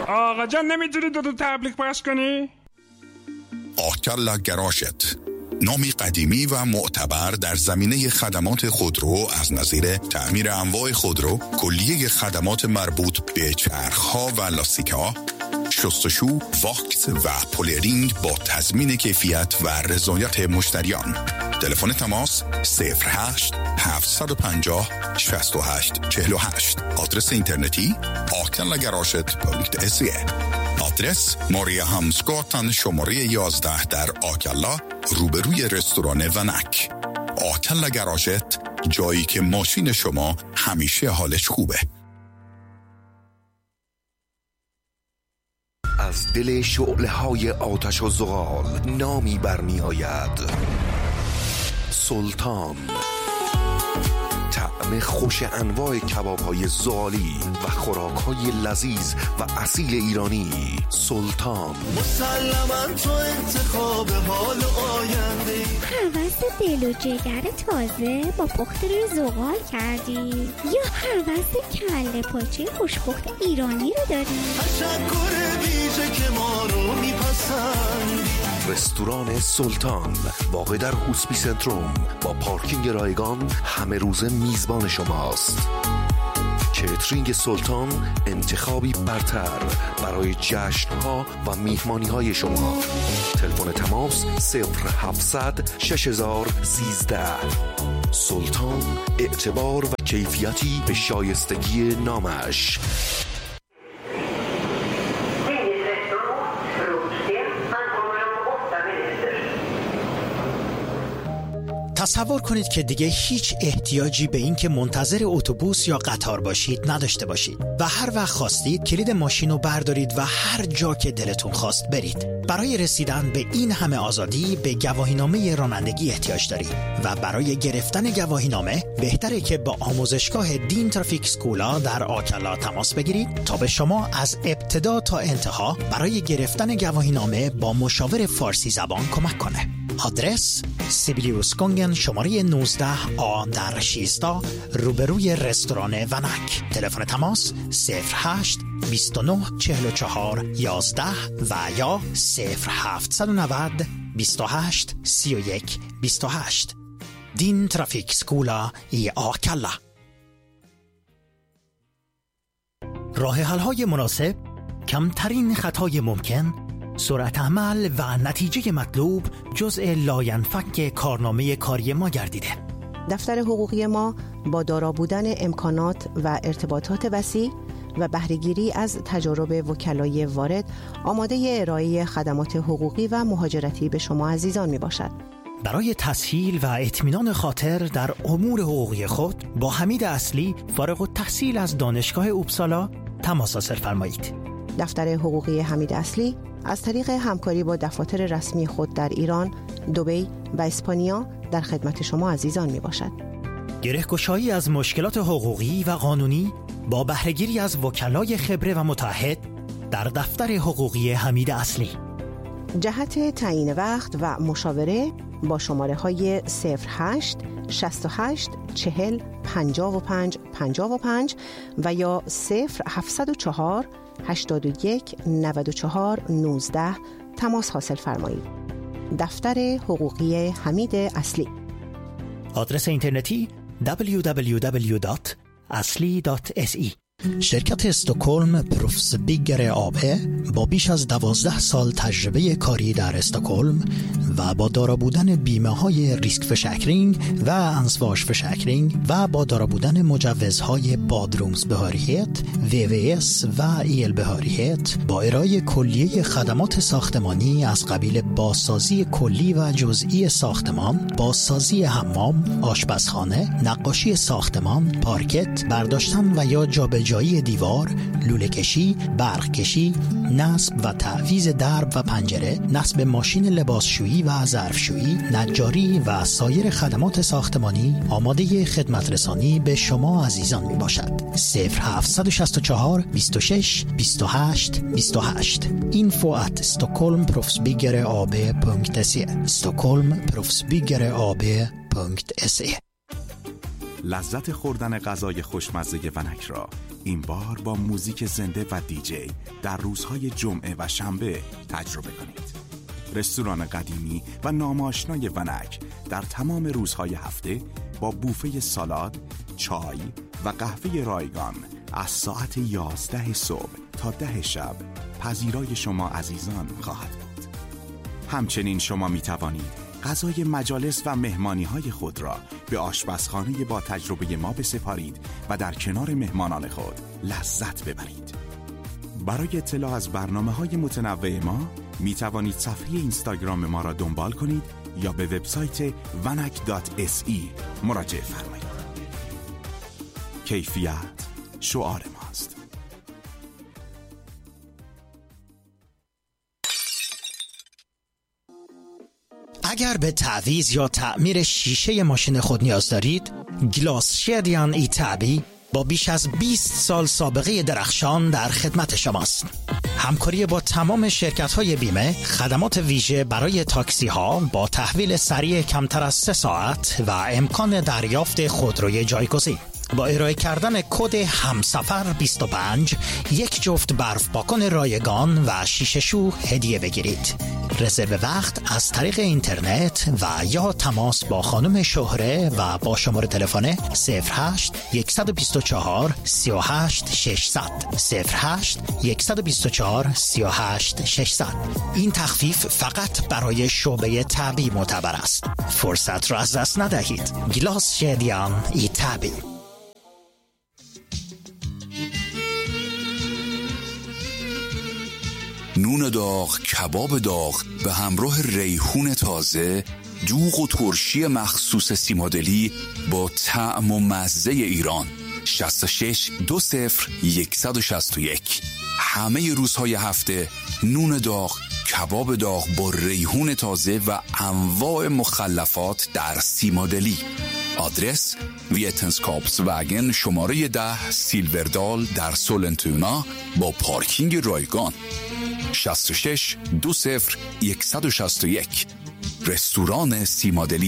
آقا جان نمیتونی دو تبلیغ پخش کنی؟ آکلا گراشت، نامی قدیمی و معتبر در زمینه خدمات خودرو از نظیر تعمیر انواع خودرو، کلیه خدمات مربوط به چرخ‌ها و لاستیک‌ها، شستشو، واکس و پولرینگ با تضمین کیفیت و رضایت مشتریان. تلفن تماس 08 750 68 48. آدرس اینترنتی akellagaraget.se. آدرس ماریا همسگاتن شماره 11 در آکلا، روبروی رستوران ونک. آکلا گراژت، جایی که ماشین شما همیشه حالش خوبه. از دل شعله‌های آتش و زغال نامی برمی آید: سلطان. طعم خوش انواع کباب‌های زغالی و خوراک‌های لذیذ و اصیل ایرانی. سلطان. مسلماً تو انتخاب حال آینده. هوس دل و جگر تازه با پخت روی زغال کردی یا هوس کله پاچه خوشپخت ایرانی رو داری؟ تشکر ویژه که ما رو میپسند. رستوران سلطان واقع در هوسپی سنتروم با پارکینگ رایگان همه روز میزبان شماست. کیترینگ سلطان انتخابی برتر برای جشن‌ها و میهمانی‌های شما. تلفن تماس 0700 6013. سلطان، اعتبار و کیفیتی به شایستگی نامش. تصور کنید که دیگه هیچ احتیاجی به این که منتظر اتوبوس یا قطار باشید نداشته باشید و هر وقت خواستید کلید ماشین رو بردارید و هر جا که دلتون خواست برید. برای رسیدن به این همه آزادی به گواهینامه رانندگی احتیاج دارید و برای گرفتن گواهینامه بهتره که با آموزشگاه دین ترافیک سکولا در آکلا تماس بگیرید تا به شما از ابتدا تا انتها برای گرفتن گواهینامه با مشاور فارسی زبان کمک کنه. آدرس سیبیلیوس گونگن شماره 19 آ در 16 روبروی رستوران ونک. تلفن تماس 08 29 44 11 و یا 0790 28 31 28. دین ترافیک سکولا ای آکلا. راه حل‌های مناسب، کمترین خطای ممکن، سرعت عمل و نتیجه مطلوب جزء لاینفک کارنامه کاری ما گردیده. دفتر حقوقی ما با دارا بودن امکانات و ارتباطات وسیع و بهره‌گیری از تجارب وکلای وارد آماده ارائه خدمات حقوقی و مهاجرتی به شما عزیزان می باشد. برای تسهیل و اطمینان خاطر در امور حقوقی خود با حمید اصلی فارغ التحصیل از دانشگاه اوبسالا تماس حاصل فرمایید. دفتر حقوقی حمید اصلی از طریق همکاری با دفاتر رسمی خود در ایران، دبی و اسپانیا در خدمت شما عزیزان می باشد. گره‌گشایی از مشکلات حقوقی و قانونی با بهره‌گیری از وکلای خبره و متعهد در دفتر حقوقی حمید اصلی. جهت تعیین وقت و مشاوره با شماره های 08 68 40 55 55 و یا 0704 81 94 19 تماس حاصل فرمایید. دفتر حقوقی حمید اصلی. آدرس اینترنتی www.asli.se. شرکت استکهلم پروفس بیگر آبه با بیش از 12 سال تجربه کاری در استکهلم و با دارا بودن بیمه های ریسک فشکرینگ و انسواش فشکرینگ و با دارا بودن مجوزهای بادرومز بهاریت، VVS و ایل بهاریت با ارائه کلیه خدمات ساختمانی از قبیل بازسازی کلی و جزئی ساختمان، بازسازی حمام، آشپزخانه، نقاشی ساختمان، پارکت، برداشتن و یا جابجایی دیوار، لوله کشی، برق کشی، نصب و تعویض درب و پنجره، نصب ماشین لباسشویی و ظرفشویی، نجاری و سایر خدمات ساختمانی آماده خدمت رسانی به شما عزیزان می باشد. 0764 26 28 28. info@stockholmproffsbyggeraab.se. stockholmproffsbyggeraab.se. لذت خوردن غذای خوشمزه ونک را این بار با موزیک زنده و دیجی در روزهای جمعه و شنبه تجربه کنید. رستوران قدیمی و ناماشنای ونک در تمام روزهای هفته با بوفه سالاد، چای و قهوه رایگان از ساعت 11 صبح تا 10 شب پذیرای شما عزیزان خواهد بود. همچنین شما می توانید غذای مجالس و مهمانی‌های خود را به آشپزخانه با تجربه ما بسپارید و در کنار مهمانان خود لذت ببرید. برای اطلاع از برنامه‌های متنوع ما می توانید صفحه اینستاگرام ما را دنبال کنید یا به وبسایت vanak.se مراجعه فرمایید. کیفیت شعار ماست. اگر به تعویض یا تعمیر شیشه ماشین خود نیاز دارید، گلاس شدیان ایتابی با بیش از 20 سال سابقه درخشان در خدمت شماست. همکاری با تمام شرکت‌های بیمه، خدمات ویژه برای تاکسی‌ها با تحویل سریع کمتر از 3 ساعت و امکان دریافت خودروی جایگزین. با ارائه کردن کد همسفر 25 یک جفت برف پاکن رایگان و شیشه شو هدیه بگیرید. رزرو وقت از طریق اینترنت و یا تماس با خانم شهره و با شماره تلفن 08 124 38 600 08 124 38 600. این تخفیف فقط برای شعبه تبی معتبر است. فرصت را از دست ندهید. گلاس شدیان ایتابی. نون داغ، کباب داغ به همراه ریحون تازه، دوغ و ترشی مخصوص سیمادلی با طعم و مزه ایران. 66 20 161. همه روزهای هفته نون داغ، کباب داغ با ریحون تازه و انواع مخلفات در سیمادلی. آدرس ویتنسکاپس وگن شماره 10 سیلوردال در سولنتونا با پارکینگ رایگان. 66 20 161. رستوران سیمادلی.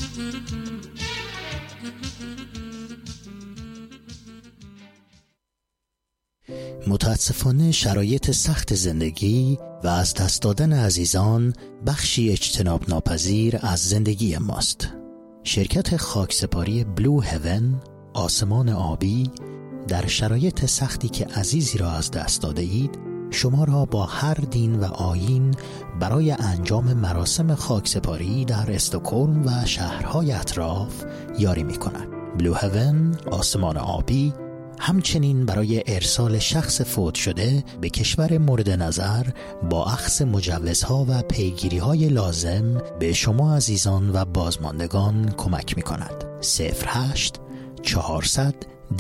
متاسفانه شرایط سخت زندگی و از دست دادن عزیزان بخشی اجتناب ناپذیر از زندگی ماست. شرکت خاکسپاری بلو هیون، آسمان آبی، در شرایط سختی که عزیزی را از دست داده اید شما را با هر دین و آیین برای انجام مراسم خاکسپاری در استکهلم و شهرهای اطراف یاری می کند. بلو هیون، آسمان آبی، همچنین برای ارسال شخص فوت شده به کشور مورد نظر با اخذ مجوزها و پیگیری‌های لازم به شما عزیزان و بازماندگان کمک می‌کند. 08 400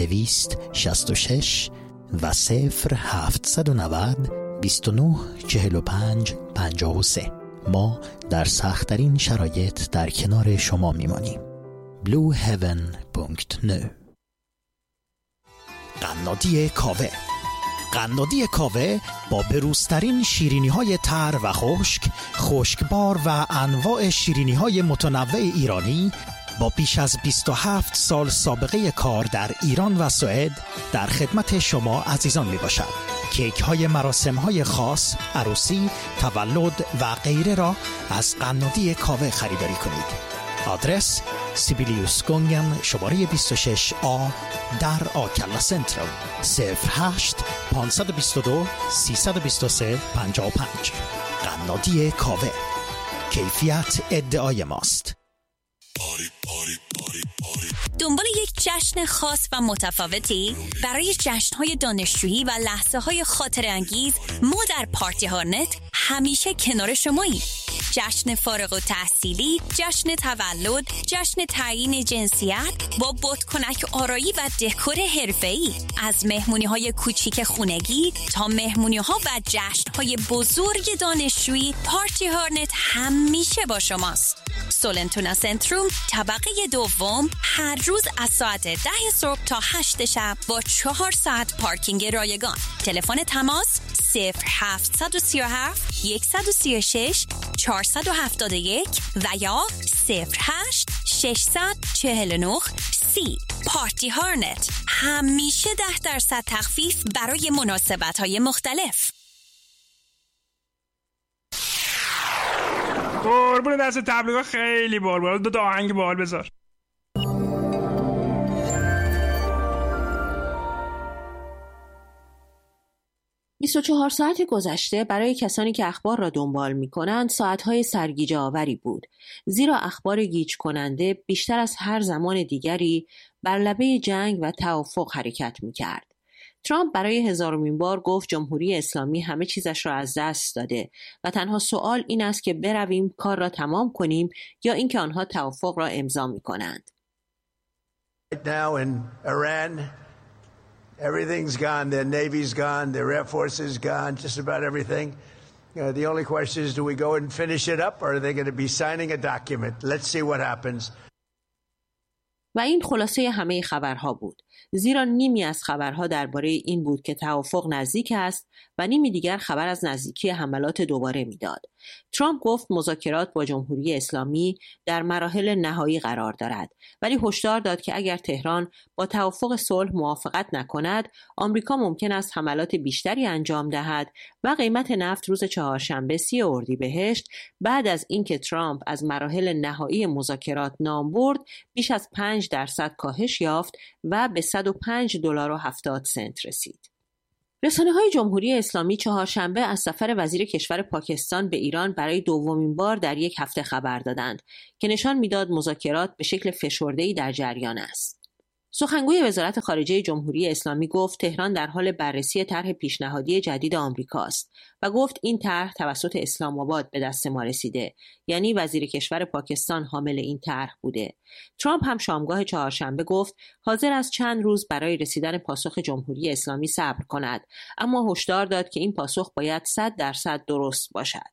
266 و 0790 29 45 53. ما در سخت‌ترین شرایط در کنار شما می‌مانیم. blueheaven.nu. قنادی کاوه. قنادی کاوه با بروزترین شیرینی‌های تر و خشکبار و انواع شیرینی‌های متنوع ایرانی با بیش از 27 سال سابقه کار در ایران و سوئد در خدمت شما عزیزان می باشد. کیک های مراسم های خاص، عروسی، تولد و غیره را از قنادی کاوه خریداری کنید. آدرس سیبیلیوس گونگن شماره 26A در آکلا سنترال. 08 522 323 55. قنادی کاوه. کیفیت ادعای ماست. دنبال یک جشن خاص و متفاوتی؟ برای جشن‌های دانشجویی و لحظه‌های خاطره‌انگیز ما در پارتی هارنت همیشه کنار شماییم. جشن فارغ التحصیلی، جشن تولد، جشن تعیین جنسیت با بادکنک آرایی و دکور حرفه‌ای، از مهمونی‌های کوچیک خونگی تا مهمونی‌ها و جشن‌های بزرگ دانشجویی، پارتی هارنت همیشه با شماست. سولنتونا سنتروم طبقه دوم، هر روز از ساعت 10 صبح تا 8 شب با 4 ساعت پارکینگ رایگان. تلفن تماس 0737 136 471 و یا 08 649 وسیع. پارتی هارنت، همیشه 10% تخفیف برای مناسبت‌های مختلف. قربون دست تبلیغات خیلی بال. دو تا آهنگ بال بذار. 24 ساعت گذشته برای کسانی که اخبار را دنبال می‌کنند ساعت‌های سرگیجه آوری بود، زیرا اخبار گیج کننده بیشتر از هر زمان دیگری بر لبه جنگ و توافق حرکت می‌کرد. ترامپ برای هزارمین بار گفت جمهوری اسلامی همه چیزش را از دست داده و تنها سوال این است که برویم کار را تمام کنیم یا اینکه آنها توافق را امضا می‌کنند. Now in Iran, everything's gone. Their Navy's gone. Their Air Force is gone. Just about everything. The only question is, do we go and finish it up, or are they going to be signing a document? Let's see what happens. و این خلاصه همه خبرها بود، زیرا نیمی از خبرها درباره این بود که توافق نزدیک است و نیمی دیگر خبر از نزدیکی حملات دوباره میداد. ترامپ گفت مذاکرات با جمهوری اسلامی در مراحل نهایی قرار دارد، ولی هشدار داد که اگر تهران با توافق صلح موافقت نکند، آمریکا ممکن است حملات بیشتری انجام دهد و قیمت نفت روز چهارشنبه 30 اردیبهشت بعد از اینکه ترامپ از مراحل نهایی مذاکرات نام برد، بیش از 5% کاهش یافت و به $105.70 رسید. رسانه‌های جمهوری اسلامی چهارشنبه از سفر وزیر کشور پاکستان به ایران برای دومین بار در یک هفته خبر دادند که نشان می‌داد مذاکرات به شکل فشرده‌ای در جریان است. سخنگوی وزارت خارجه جمهوری اسلامی گفت تهران در حال بررسی طرح پیشنهادی جدید آمریکاست و گفت این طرح توسط اسلام آباد به دست ما رسیده، یعنی وزیر کشور پاکستان حامل این طرح بوده. ترامپ هم شامگاه چهارشنبه گفت حاضر است چند روز برای رسیدن پاسخ جمهوری اسلامی صبر کند، اما هشدار داد که این پاسخ باید 100% درست باشد.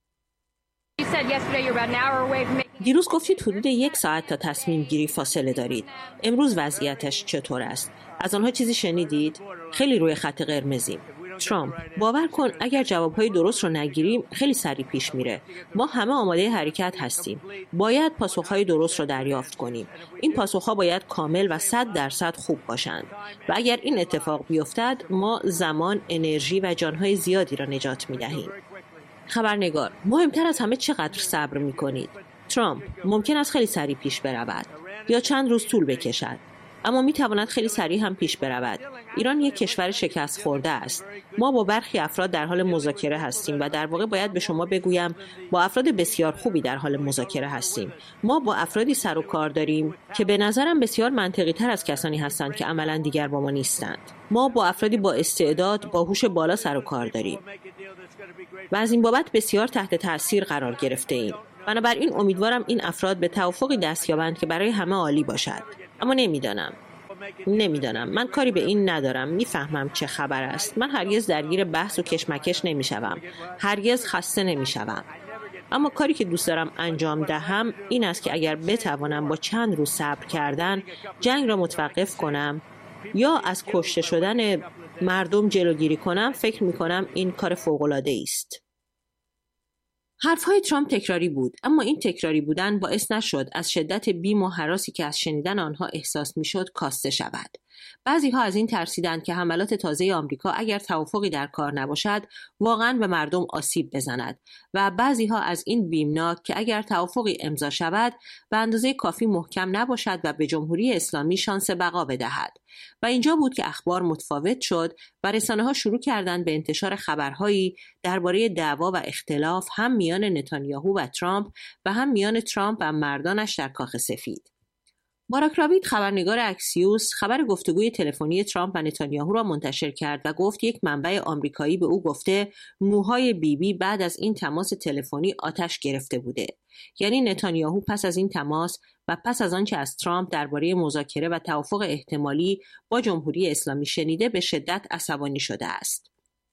دیروز گفتید حدود 1 ساعت تا تصمیم گیری فاصله دارید. امروز وضعیتش چطور است؟ از آنها چیزی شنیدید؟ خیلی روی خط قرمزیم. ترامپ: باور کن اگر جوابهای درست رو نگیریم خیلی سریع پیش میره. ما همه آماده حرکت هستیم. باید پاسخهای درست رو دریافت کنیم. این پاسخها باید کامل و 100% خوب باشند. و اگر این اتفاق بیفتد ما زمان، انرژی و جانهای زیادی را نجات میدهیم. خبرنگار: مهمتر از همه چقدر صبر میکنید؟ ترامپ: ممکن است خیلی سریع پیش برود یا چند روز طول بکشد، اما میتواند خیلی سریع هم پیش برود. ایران یک کشور شکست خورده است. ما با برخی افراد در حال مذاکره هستیم و در واقع باید به شما بگویم با افراد بسیار خوبی در حال مذاکره هستیم. ما با افرادی سر و کار داریم که به نظرم بسیار منطقی تر از کسانی هستند که عملاً دیگر با ما نیستند. ما با افرادی با استعداد، با هوش بالا سر و کار داریم و از این بابت بسیار تحت تاثیر قرار گرفته ایم. بنابراین امیدوارم این افراد به توافقی دست یابند که برای همه عالی باشد. اما نمیدانم. من کاری به این ندارم. میفهمم چه خبر است. من هرگز درگیر بحث و کشمکش نمیشوم. هرگز خسته نمیشوم. اما کاری که دوست دارم انجام دهم این است که اگر بتوانم با چند روز صبر کردن جنگ را متوقف کنم یا از کشته شدن مردم جلوگیری کنم، فکر میکنم این کار فوق‌العاده است. حرفهای ترامپ تکراری بود، اما این تکراری بودن باعث نشد از شدت بیم و هراسی که از شنیدن آنها احساس میشد کاسته شود. بعضی ها از این ترسیدند که حملات تازه آمریکا اگر توافقی در کار نباشد واقعاً به مردم آسیب بزند و بعضی ها از این بیمناک که اگر توافقی امضا شود به اندازه کافی محکم نباشد و به جمهوری اسلامی شانس بقا بدهد. و اینجا بود که اخبار متفاوت شد و رسانه‌ها شروع کردند به انتشار خبرهایی درباره دعوا و اختلاف هم میان نتانیاهو و ترامپ و هم میان ترامپ و مردانش در کاخ سفید. باراک راوید، خبرنگار اکسیوس، خبر گفتگوی تلفنی ترامپ و نتانیاهو را منتشر کرد و گفت یک منبع آمریکایی به او گفته موهای بیبی بعد از این تماس تلفنی آتش گرفته بوده. یعنی نتانیاهو پس از این تماس و پس از آنچه از ترامپ درباره مذاکره و توافق احتمالی با جمهوری اسلامی شنیده به شدت عصبانی شده است.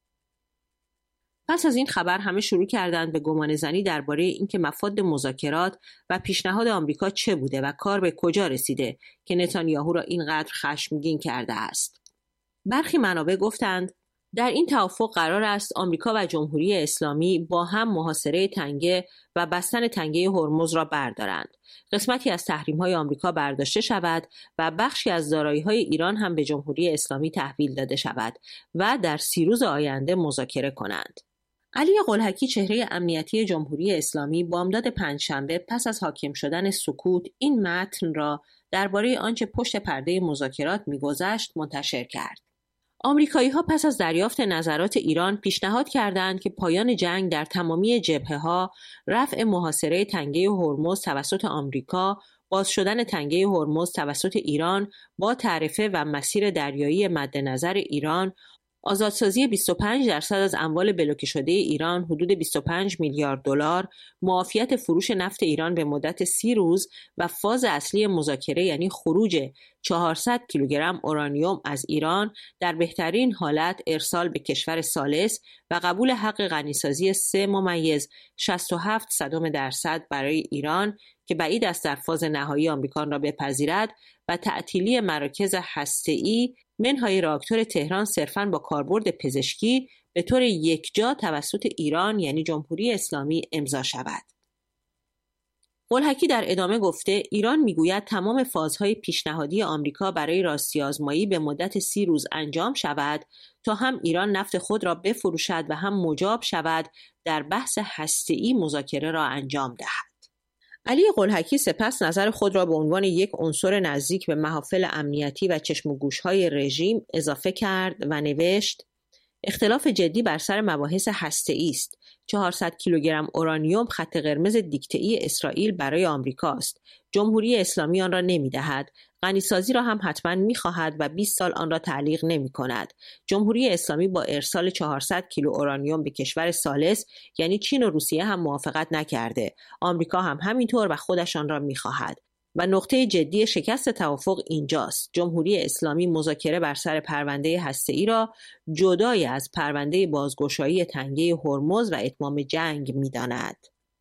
پس از این خبر همه شروع کردند به گمانه‌زنی درباره اینکه مفاد مذاکرات و پیشنهاد آمریکا چه بوده و کار به کجا رسیده که نتانیاهو را اینقدر خشمگین کرده است. برخی منابع گفتند در این توافق قرار است آمریکا و جمهوری اسلامی با هم محاصره تنگه و بستن تنگه هرمز را بردارند. قسمتی از تحریم‌های آمریکا برداشته شود و بخشی از دارایی‌های ایران هم به جمهوری اسلامی تحویل داده شود و در 30 روز آینده مذاکره کنند. علی قلهکی، چهره امنیتی جمهوری اسلامی، بامداد پنجشنبه پس از حاکم شدن سکوت این متن را درباره آنچه پشت پرده مذاکرات می‌گذشت منتشر کرد. آمریکایی‌ها پس از دریافت نظرات ایران پیشنهاد کردند که پایان جنگ در تمامی جبهه‌ها، رفع محاصره تنگه هرمز توسط آمریکا، باز شدن تنگه هرمز توسط ایران با تعرفه و مسیر دریایی مد نظر ایران، آزادسازی 25% از اموال بلوکه شده ایران حدود 25 میلیارد دلار، معافیت فروش نفت ایران به مدت 30 روز و فاز اصلی مذاکره یعنی خروج 400 کیلوگرم اورانیوم از ایران، در بهترین حالت ارسال به کشور ثالث و قبول حق غنیسازی 3.67% برای ایران که بعید است در فاز نهایی آمریکا را بپذیرد و تعطیلی مراکز هسته‌ای منهای راکتور تهران صرفاً با کاربرد پزشکی به طور یکجا توسط ایران یعنی جمهوری اسلامی امضا شود. قلهکی در ادامه گفته ایران میگوید تمام فازهای پیشنهادی آمریکا برای راستی آزمایی به مدت 30 روز انجام شود تا هم ایران نفت خود را بفروشد و هم مجاب شود در بحث هسته‌ای مذاکره را انجام دهد. علی قلهکی سپس نظر خود را به عنوان یک عنصر نزدیک به محافل امنیتی و چشم و گوش‌های رژیم اضافه کرد و نوشت اختلاف جدی بر سر مباحث هسته‌ای است. 400 کیلوگرم اورانیوم خط قرمز دیکته‌ای اسرائیل برای آمریکاست. جمهوری اسلامی آن را نمی‌دهد. غنیسازی را هم حتما می‌خواهد و 20 سال آن را تعلیق نمی‌کند. جمهوری اسلامی با ارسال 400 کیلو اورانیوم به کشور ثالث یعنی چین و روسیه هم موافقت نکرده. آمریکا هم همینطور و خودش آن را می‌خواهد. و نقطه جدی شکست توافق اینجاست. جمهوری اسلامی مذاکره بر سر پرونده هسته‌ای را جدای از پرونده بازگشایی تنگه هرمز و اتمام جنگ می‌داند.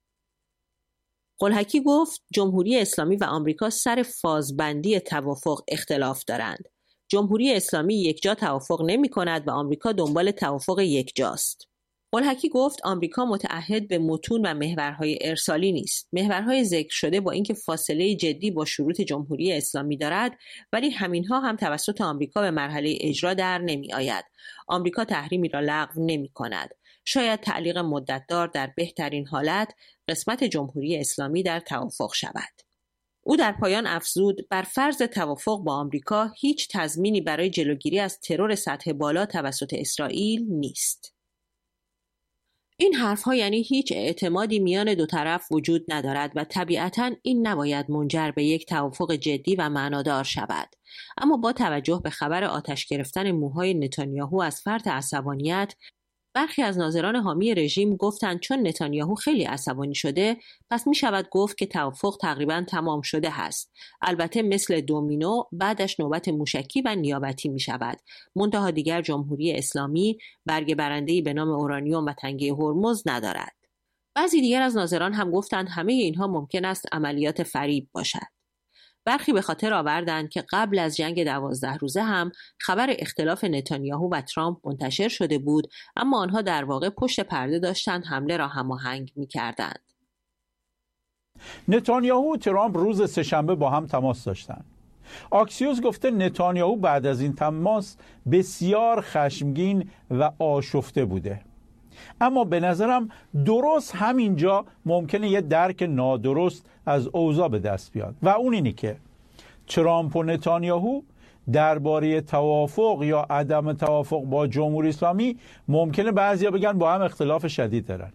قلهکی گفت جمهوری اسلامی و آمریکا سر فازبندی توافق اختلاف دارند. جمهوری اسلامی یکجا توافق نمی‌کند و آمریکا دنبال توافق یکجاست. قلهکی گفت آمریکا متعهد به متون و محورهای ارسالی نیست. محورهای ذکر شده با اینکه فاصله جدی با شروط جمهوری اسلامی دارد، ولی همینها هم توسط آمریکا به مرحله اجرا در نمی آید. آمریکا تحریمی را لغو نمی کند. شاید تعلیق مدتدار در بهترین حالت قسمت جمهوری اسلامی در توافق شود. او در پایان افزود بر فرض توافق با آمریکا هیچ تضمینی برای جلوگیری از ترور سطح بالا توسط اسرائیل نیست. این حرفها یعنی هیچ اعتمادی میان دو طرف وجود ندارد و طبیعتاً این نباید منجر به یک توافق جدی و معنادار شود. اما با توجه به خبر آتش گرفتن موهای نتانیاهو از فرط عصبانیت، برخی از ناظران حامی رژیم گفتند چون نتانیاهو خیلی عصبانی شده، پس می شود گفت که توافق تقریباً تمام شده است. البته مثل دومینو بعدش نوبت موشکی و نیابتی می شود. منتها دیگر جمهوری اسلامی برگ برنده‌ای به نام اورانیوم و تنگه هرمز ندارد. بعضی دیگر از ناظران هم گفتند همه اینها ممکن است عملیات فریب باشد. برخی به خاطر آوردند که قبل از جنگ 12 روزه هم خبر اختلاف نتانیاهو و ترامپ منتشر شده بود، اما آنها در واقع پشت پرده داشتند حمله را هماهنگ می‌کردند. نتانیاهو و ترامپ روز سه‌شنبه با هم تماس داشتند. آکسیوس گفته نتانیاهو بعد از این تماس بسیار خشمگین و آشفته بوده. اما به نظرم درست همینجا ممکنه یه درک نادرست از اوضاع به دست بیاد و اون اینی که ترامپ و نتانیاهو درباره توافق یا عدم توافق با جمهوری اسلامی ممکنه بعضیا بگن با هم اختلاف شدید دارن،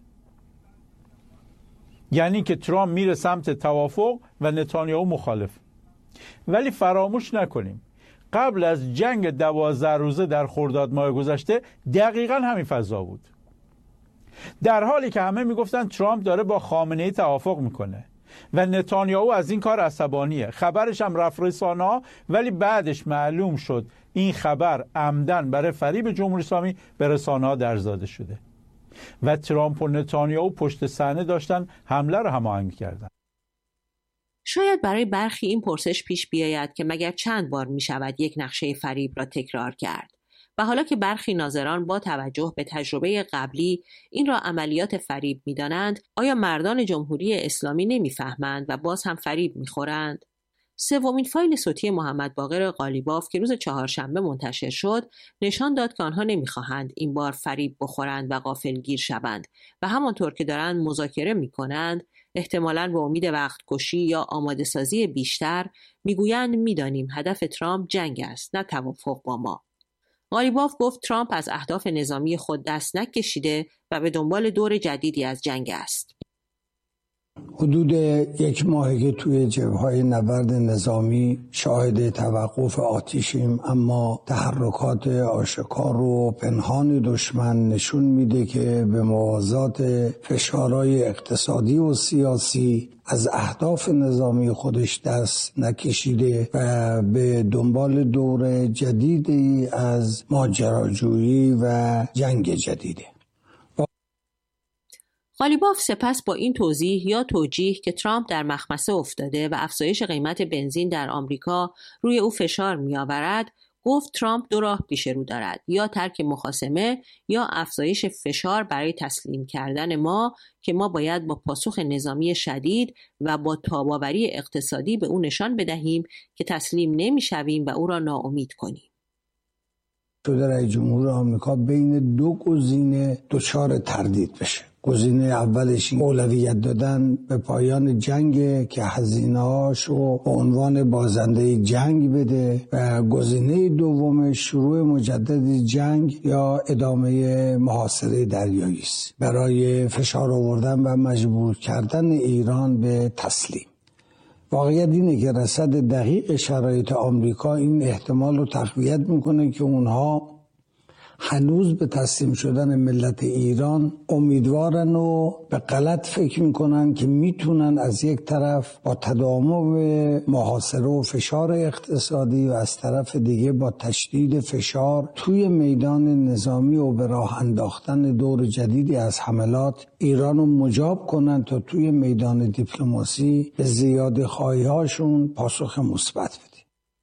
یعنی که ترامپ میره سمت توافق و نتانیاهو مخالف. ولی فراموش نکنیم قبل از جنگ 12 روزه در خرداد ماه گذشته دقیقاً همین فضا بود، در حالی که همه میگفتن ترامپ داره با خامنه‌ای توافق میکنه و نتانیاهو از این کار عصبانیه. خبرش هم رفت رسانه‌ها، ولی بعدش معلوم شد این خبر عمدن برای فریب جمهوری اسلامی به رسانه‌ها درزاده شده و ترامپ و نتانیاهو پشت صحنه داشتن حمله رو هماهنگ کردن. شاید برای برخی این پرسش پیش بیاید که مگر چند بار می شود یک نقشه فریب را تکرار کرد؟ و حالا که برخی ناظران با توجه به تجربه قبلی این را عملیات فریب می‌دانند، آیا مردان جمهوری اسلامی نمی‌فهمند و باز هم فریب می‌خورند؟ سومین فایل صوتی محمد باقر قالیباف که روز چهارشنبه منتشر شد، نشان داد که آنها نمی‌خواهند این بار فریب بخورند و غافلگیر شوند و همانطور که دارند مذاکره می‌کنند، احتمالاً به امید وقت کشی یا آماده سازی بیشتر میگویند میدانیم هدف ترامپ جنگ است، نه توافق با ما. قالیباف گفت ترامپ از اهداف نظامی خود دست نکشیده و به دنبال دور جدیدی از جنگ است. حدود 1 ماهه که توی جبهه‌های نبرد نظامی شاهد توقف آتشیم، اما تحرکات آشکار و پنهان دشمن نشون میده که به موازات فشارهای اقتصادی و سیاسی از اهداف نظامی خودش دست نکشیده و به دنبال دور جدیدی از ماجراجویی و جنگ جدیده. قالیباف سپس با این توضیح یا توجیه که ترامپ در مخمسه افتاده و افزایش قیمت بنزین در آمریکا روی او فشار می‌آورد، گفت ترامپ 2 راه پیش رو دارد: یا ترک مخاصمه یا افزایش فشار برای تسلیم کردن ما که ما باید با پاسخ نظامی شدید و با تاب‌آوری اقتصادی به او نشان بدهیم که تسلیم نمی‌شویم و او را ناامید کنیم. رئیس جمهور آمریکا بین 2 گزینه دچار تردید بشه. گزینه اولش اولویت دادن به پایان جنگ که هزینه‌هاشو به عنوان بازنده جنگ بده و گزینه دومش شروع مجدد جنگ یا ادامه محاصره دریایی است برای فشار آوردن و مجبور کردن ایران به تسلیم. واقعیت اینه که رصد دقیق شرایط آمریکا این احتمال رو تقویت میکنه که اونها هنوز به تسلیم شدن ملت ایران امیدوارن و به غلط فکر میکنن که میتونن از یک طرف با تداوم محاصره و فشار اقتصادی و از طرف دیگه با تشدید فشار توی میدان نظامی و به راه انداختن دور جدیدی از حملات ایران رو مجاب کنن تا توی میدان دیپلماسی به زیاده خواهی‌هاشون پاسخ مثبت بده.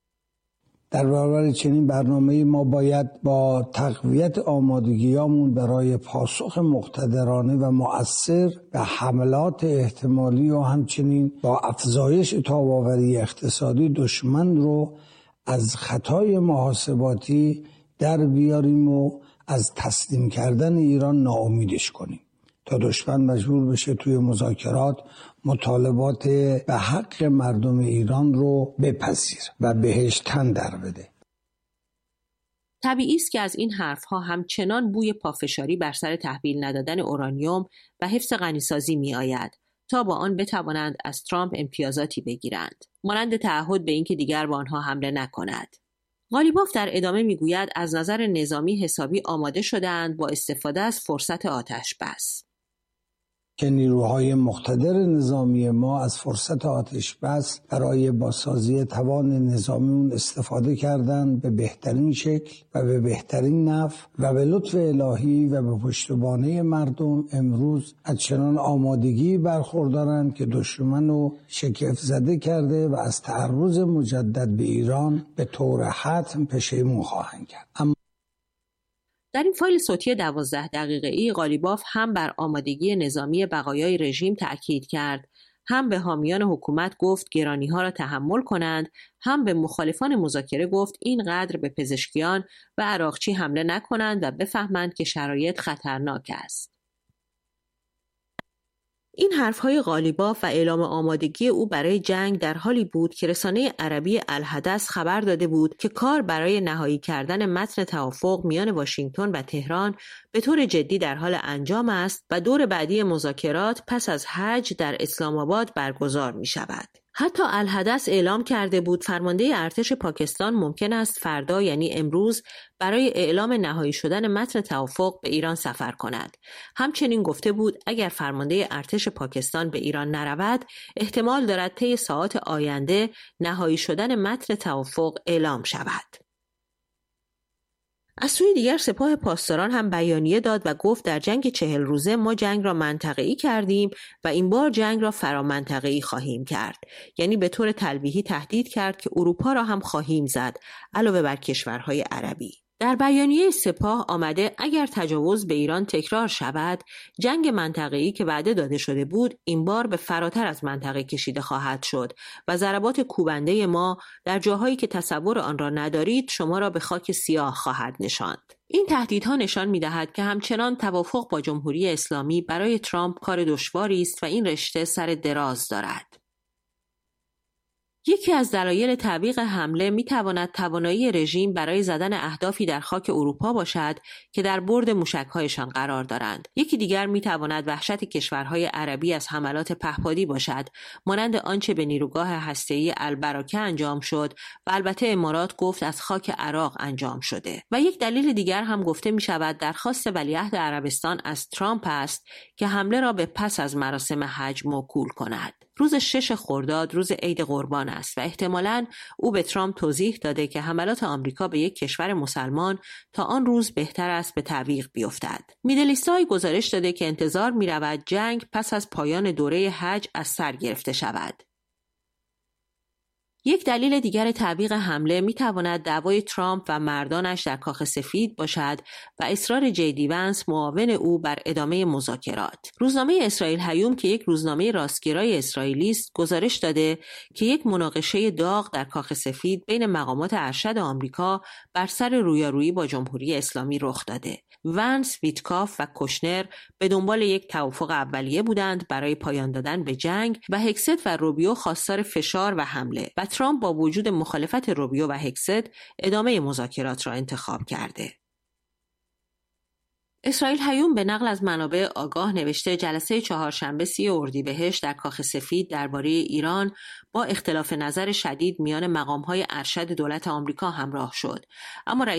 در برابر چنین برنامه‌ای ما باید با تقویت آمادگیامون برای پاسخ مقتدرانه و مؤثر به حملات احتمالی و همچنین با افزایش تاب‌آوری اقتصادی دشمن رو از خطای محاسباتی در بیاریم و از تسلیم کردن ایران ناامیدش کنیم تا دشمن مجبور بشه توی مذاکرات مطالبات به حق مردم ایران رو بپذیر و بهش تن در بده. طبیعی است که از این حرفها همچنان بوی پافشاری بر سر تحویل ندادن اورانیوم و حفظ غنیسازی می آید تا با آن بتوانند از ترامپ امتیازاتی بگیرند، مانند تعهد به اینکه دیگر با آنها حمله نکند. قالیباف در ادامه میگوید از نظر نظامی حسابی آماده شده‌اند با استفاده از فرصت آتش بس. که نیروهای مقتدر نظامی ما از فرصت آتش بس برای بازسازی توان نظامیون استفاده کردند به بهترین شکل و به بهترین نحو و به لطف الهی و به پشتوانه مردم امروز از چنان آمادگی برخوردارند که دشمن رو شگفت زده کرده و از تعرض مجدد به ایران به طور حتم پشیمون خواهند کرد. در این فایل صوتی 12 دقیقه‌ای قالیباف هم بر آمادگی نظامی بقایای رژیم تأکید کرد، هم به حامیان حکومت گفت گرانی‌ها را تحمل کنند، هم به مخالفان مذاکره گفت اینقدر به پزشکیان و عراقچی حمله نکنند و بفهمند که شرایط خطرناک است. این حرفهای قالیباف و اعلام آمادگی او برای جنگ در حالی بود که رسانه عربی الحدث خبر داده بود که کار برای نهایی کردن متن توافق میان واشنگتن و تهران به طور جدی در حال انجام است و دور بعدی مذاکرات پس از حج در اسلام آباد برگزار می شود. حتی الحدث اعلام کرده بود فرمانده ارتش پاکستان ممکن است فردا یعنی امروز برای اعلام نهایی شدن متن توافق به ایران سفر کند. همچنین گفته بود اگر فرمانده ارتش پاکستان به ایران نرود احتمال دارد طی ساعات آینده نهایی شدن متن توافق اعلام شود. از سوی دیگر سپاه پاسداران هم بیانیه داد و گفت در جنگ 40 روزه ما جنگ را منطقه‌ای کردیم و این بار جنگ را فرامنطقه‌ای خواهیم کرد. یعنی به طور تلویحی تهدید کرد که اروپا را هم خواهیم زد علاوه بر کشورهای عربی. در بیانیه سپاه آمده اگر تجاوز به ایران تکرار شود، جنگ منطقه‌ای که وعده داده شده بود این بار به فراتر از منطقه کشیده خواهد شد و ضربات کوبنده ما در جاهایی که تصور آن را ندارید شما را به خاک سیاه خواهد نشاند. این تهدیدها نشان می‌دهد که همچنان توافق با جمهوری اسلامی برای ترامپ کار دشواری است و این رشته سر دراز دارد. یکی از دلایل تعویق حمله می‌تواند توانایی رژیم برای زدن اهدافی در خاک اروپا باشد که در برد موشک‌هایشان قرار دارند. یکی دیگر می‌تواند وحشت کشورهای عربی از حملات پهپادی باشد، مانند آنچه به نیروگاه هسته‌ای البراکه انجام شد و البته امارات گفت از خاک عراق انجام شده. و یک دلیل دیگر هم گفته می‌شود درخواست ولیعهد عربستان از ترامپ است که حمله را به پس از مراسم حج موکول کند. روز 6 خرداد روز عید قربان است و احتمالاً او به ترامپ توضیح داده که حملات آمریکا به یک کشور مسلمان تا آن روز بهتر است به تعویق بیفتد. میدلیست‌های گزارش داده که انتظار می‌رود جنگ پس از پایان دوره حج از سر گرفته شود. یک دلیل دیگر تعویق حمله می‌تواند دعوای ترامپ و مردانش در کاخ سفید باشد و اصرار جی ونس معاون او بر ادامه مذاکرات. روزنامه اسرائیل هیوم که یک روزنامه راستگرای اسرائیلی است، گزارش داده که یک مناقشه داغ در کاخ سفید بین مقامات ارشد آمریکا بر سر رویارویی با جمهوری اسلامی رخ داده. ونس، ویتکاف و کوشنر به دنبال یک توافق اولیه بودند برای پایان دادن به جنگ و هکست و روبیو خواستار فشار و حمله و ترامپ با وجود مخالفت روبیو و هکست ادامه مذاکرات را انتخاب کرده. اسرائیل هیوم به نقل از منابع آگاه نوشته جلسه چهارشنبه 30 اردیبهشت در کاخ سفید درباره ایران با اختلاف نظر شدید میان مقام‌های ارشد دولت آمریکا همراه شد، اما